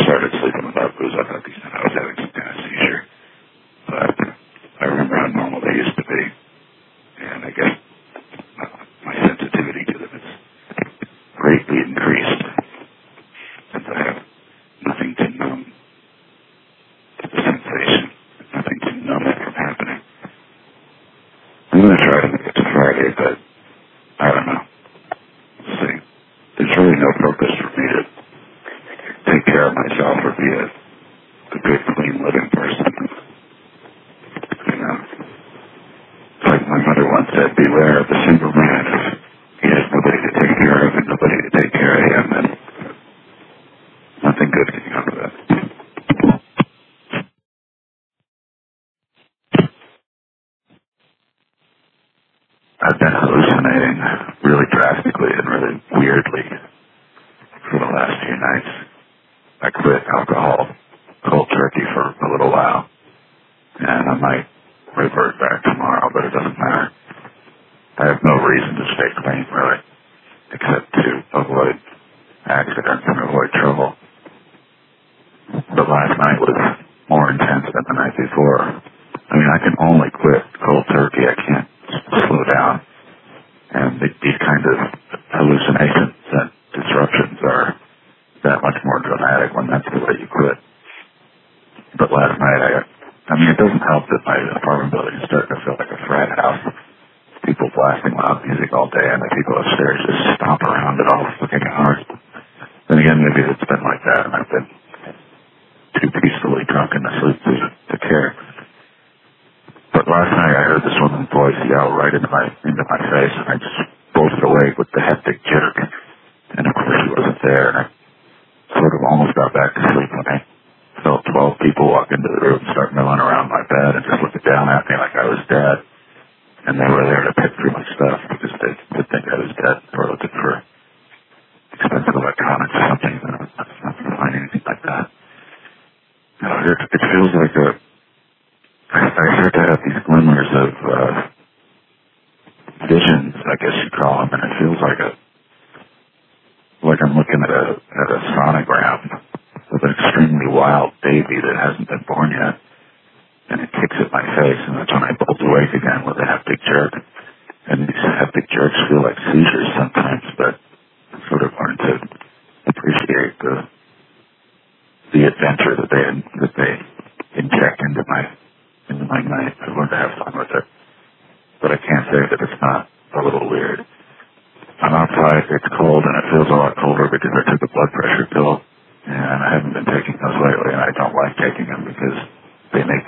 started sleeping without booze, I thought I was having some kind of seizure. But I remember how normal they used to be. And I guess my sensitivity to them is greatly increased since I have nothing to numb the sensation, nothing to numb it from happening. I'm going to try to make it to Friday, but I don't know. We'll see. There's really no purpose for me to take care of myself or be a good, clean, living person. You know, like my mother once said, beware of the single man. If he has nobody to take care of and nobody to take care of him, then nothing good can come of that. I've been hallucinating really drastically and really weirdly for the last few nights. I quit alcohol cold turkey for a little while, and I might revert back tomorrow, but it doesn't matter. I have no reason to stay clean, really, except to avoid accidents and avoid trouble. But last night was more intense than the night before. I mean, I can only quit cold turkey. I can't slow down. And these kinds of hallucinations and disruptions are that much more dramatic when that's the way you quit. But last night, I mean, it doesn't help that my apartment building is starting to feel like a frat house. People blasting loud music all day, and the people upstairs just stomp around it all fucking hard. Then again, maybe it's been like that, and I've been too peacefully drunk and asleep to care. But last night, I heard this woman's voice yell right into my face, and I just bolted awake with the hectic jerk. And of course, she wasn't there, and I sort of almost got back to sleep when I felt 12 people walk into the room, start milling around my bed, and just looking down at me like I was dead. And they were there to pick through my stuff because they would think I was dead or looking for expensive electronics or something. And I was not going to find anything like that. It feels like I start to have these glimmers of visions, I guess you call them, and it feels like I'm looking at a sonogram of an extremely wild baby that hasn't been born yet, and it kicks at my face, and that's when I bolt awake again with a hectic jerk. And these hectic jerks feel like seizures sometimes, but I sort of learned to appreciate the adventure that they inject into my night. I learned to have fun with it, but I can't say that it's not a little weird. I'm outside, it's cold, and it feels a lot colder because I took a blood pressure pill, and I haven't been taking those lately, and I don't like taking them because they make